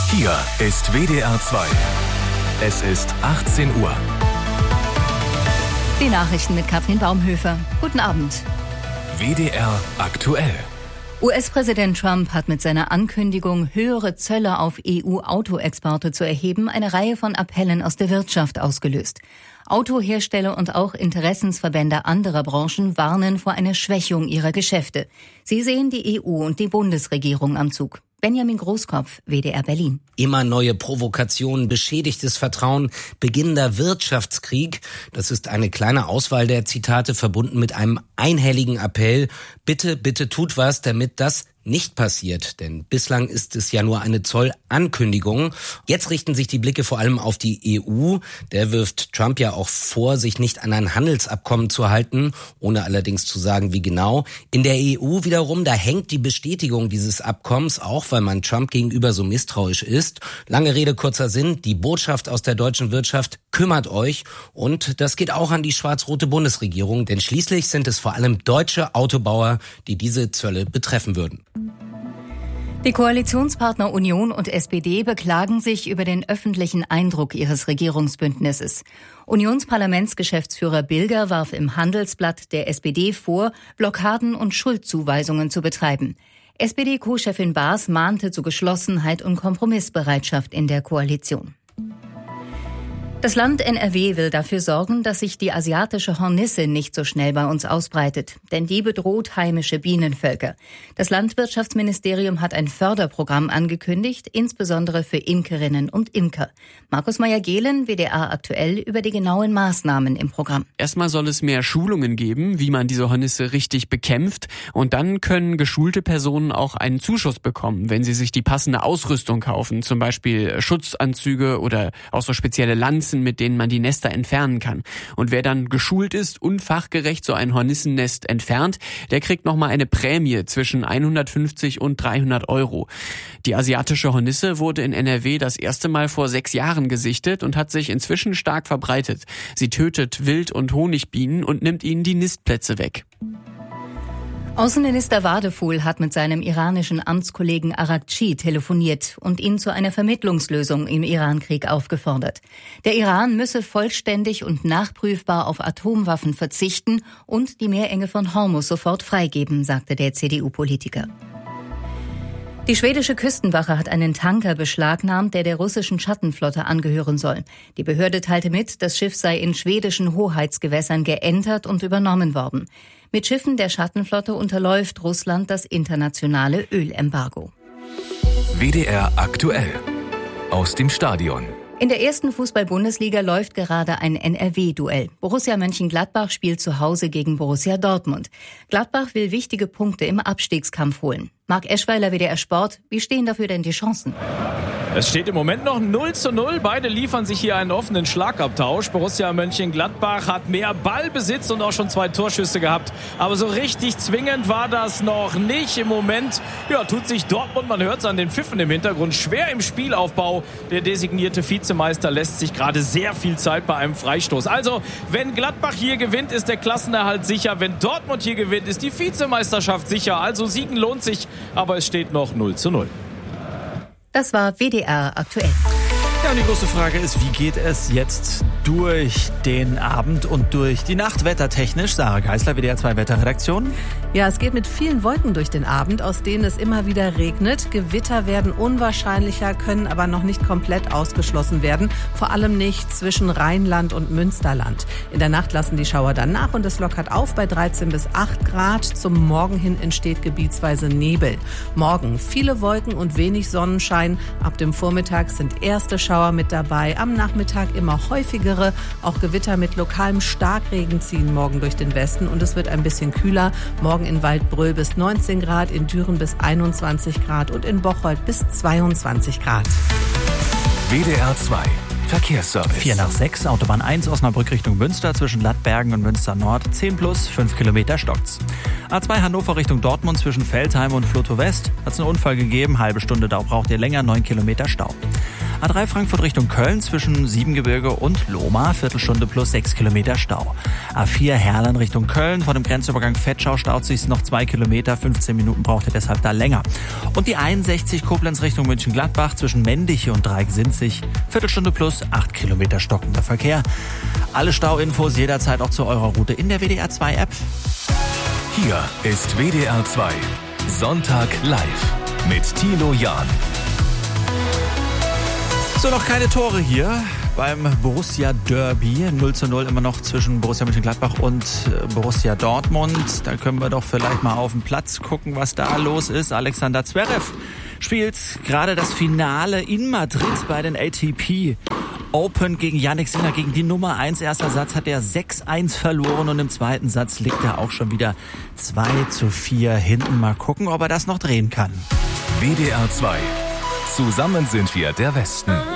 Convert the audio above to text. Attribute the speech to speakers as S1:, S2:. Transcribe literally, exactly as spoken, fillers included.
S1: Hier ist W D R zwei. Es ist achtzehn Uhr.
S2: Die Nachrichten mit Katrin Baumhöfer. Guten Abend.
S1: W D R aktuell.
S2: U S-Präsident Trump hat mit seiner Ankündigung, höhere Zölle auf E U-Autoexporte zu erheben, eine Reihe von Appellen aus der Wirtschaft ausgelöst. Autohersteller und auch Interessensverbände anderer Branchen warnen vor einer Schwächung ihrer Geschäfte. Sie sehen die E U und die Bundesregierung am Zug. Benjamin Großkopf, W D R Berlin.
S3: Immer neue Provokationen, beschädigtes Vertrauen, beginnender Wirtschaftskrieg. Das ist eine kleine Auswahl der Zitate, verbunden mit einem einhelligen Appell. Bitte, bitte tut was, damit das nicht passiert, denn bislang ist es ja nur eine Zollankündigung. Jetzt richten sich die Blicke vor allem auf die E U. Der wirft Trump ja auch vor, sich nicht an ein Handelsabkommen zu halten, ohne allerdings zu sagen, wie genau. In der E U wiederum, da hängt die Bestätigung dieses Abkommens, auch weil man Trump gegenüber so misstrauisch ist. Lange Rede, kurzer Sinn, die Botschaft aus der deutschen Wirtschaft: kümmert euch. Und das geht auch an die schwarz-rote Bundesregierung, denn schließlich sind es vor allem deutsche Autobauer, die diese Zölle betreffen würden.
S2: Die Koalitionspartner Union und S P D beklagen sich über den öffentlichen Eindruck ihres Regierungsbündnisses. Unionsparlamentsgeschäftsführer Bilger warf im Handelsblatt der S P D vor, Blockaden und Schuldzuweisungen zu betreiben. S P D-Co-Chefin Baas mahnte zu Geschlossenheit und Kompromissbereitschaft in der Koalition. Das Land N R W will dafür sorgen, dass sich die asiatische Hornisse nicht so schnell bei uns ausbreitet, denn die bedroht heimische Bienenvölker. Das Landwirtschaftsministerium hat ein Förderprogramm angekündigt, insbesondere für Imkerinnen und Imker. Markus Meyer-Gehlen, W D R aktuell, über die genauen Maßnahmen im Programm.
S4: Erstmal soll es mehr Schulungen geben, wie man diese Hornisse richtig bekämpft, und dann können geschulte Personen auch einen Zuschuss bekommen, wenn sie sich die passende Ausrüstung kaufen, zum Beispiel Schutzanzüge oder auch so spezielle Lanzen, mit denen man die Nester entfernen kann. Und wer dann geschult ist und fachgerecht so ein Hornissennest entfernt, der kriegt nochmal eine Prämie zwischen hundertfünfzig und dreihundert Euro. Die asiatische Hornisse wurde in N R W das erste Mal vor sechs Jahren gesichtet und hat sich inzwischen stark verbreitet. Sie tötet Wild- und Honigbienen und nimmt ihnen die Nistplätze weg.
S2: Außenminister Wadefuhl hat mit seinem iranischen Amtskollegen Araghchi telefoniert und ihn zu einer Vermittlungslösung im Irankrieg aufgefordert. Der Iran müsse vollständig und nachprüfbar auf Atomwaffen verzichten und die Meerenge von Hormuz sofort freigeben, sagte der C D U-Politiker. Die schwedische Küstenwache hat einen Tanker beschlagnahmt, der der russischen Schattenflotte angehören soll. Die Behörde teilte mit, das Schiff sei in schwedischen Hoheitsgewässern geentert und übernommen worden. Mit Schiffen der Schattenflotte unterläuft Russland das internationale Ölembargo.
S1: W D R aktuell aus dem Stadion.
S2: In der ersten Fußball-Bundesliga läuft gerade ein N R W-Duell. Borussia Mönchengladbach spielt zu Hause gegen Borussia Dortmund. Gladbach will wichtige Punkte im Abstiegskampf holen. Marc Eschweiler, W D R Sport, wie stehen dafür denn die Chancen?
S5: Es steht im Moment noch null zu null. Beide liefern sich hier einen offenen Schlagabtausch. Borussia Mönchengladbach hat mehr Ballbesitz und auch schon zwei Torschüsse gehabt. Aber so richtig zwingend war das noch nicht. Im Moment ja, tut sich Dortmund, man hört es an den Pfiffen im Hintergrund, schwer im Spielaufbau. Der designierte Vizemeister lässt sich gerade sehr viel Zeit bei einem Freistoß. Also, wenn Gladbach hier gewinnt, ist der Klassenerhalt sicher. Wenn Dortmund hier gewinnt, ist die Vizemeisterschaft sicher. Also Siegen lohnt sich, aber es steht noch null zu null.
S2: Das war W D R aktuell.
S6: Ja, und die große Frage ist, wie geht es jetzt durch den Abend und durch die Nacht wettertechnisch? Sarah Geisler, W D R zwei Wetterredaktion.
S7: Ja, es geht mit vielen Wolken durch den Abend, aus denen es immer wieder regnet. Gewitter werden unwahrscheinlicher, können aber noch nicht komplett ausgeschlossen werden. Vor allem nicht zwischen Rheinland und Münsterland. In der Nacht lassen die Schauer dann nach und es lockert auf bei dreizehn bis acht Grad. Zum Morgen hin entsteht gebietsweise Nebel. Morgen viele Wolken und wenig Sonnenschein. Ab dem Vormittag sind erste Schauer mit dabei. Am Nachmittag immer häufigere. Auch Gewitter mit lokalem Starkregen ziehen morgen durch den Westen und es wird ein bisschen kühler. Morgen in Waldbröl bis neunzehn Grad, in Düren bis einundzwanzig Grad und in Bocholt bis zweiundzwanzig Grad.
S1: W D R zwei Verkehrsservice.
S6: vier nach sechs, Autobahn eins, Osnabrück Richtung Münster, zwischen Lattbergen und Münster Nord, zehn plus, fünf Kilometer stockt's. A zwei Hannover Richtung Dortmund zwischen Veltheim und Flotow West. Hat es einen Unfall gegeben, halbe Stunde, da braucht ihr länger, neun Kilometer Stau. A drei Frankfurt Richtung Köln zwischen Siebengebirge und Lohmar, Viertelstunde plus sechs Kilometer Stau. A vier Herrlen Richtung Köln, vor dem Grenzübergang Vetschau staut sich noch zwei Kilometer, fünfzehn Minuten braucht ihr deshalb da länger. Und die einundsechzig Koblenz Richtung Mönchengladbach zwischen Mendiche und Dreiecksinzig, Viertelstunde plus acht Kilometer stockender Verkehr. Alle Stauinfos jederzeit auch zu eurer Route in der W D R zwei App.
S1: Hier ist W D R zwei Sonntag live mit Thilo Jahn.
S6: So, noch keine Tore hier beim Borussia Derby. null zu null immer noch zwischen Borussia Mönchengladbach und Borussia Dortmund. Da können wir doch vielleicht mal auf den Platz gucken, was da los ist. Alexander Zverev spielt gerade das Finale in Madrid bei den A T P Open gegen Jannik Sinner, gegen die Nummer eins. Erster Satz hat er sechs eins verloren und im zweiten Satz liegt er auch schon wieder zwei zu vier hinten. Mal gucken, ob er das noch drehen kann.
S1: W D R zwei. Zusammen sind wir der Westen.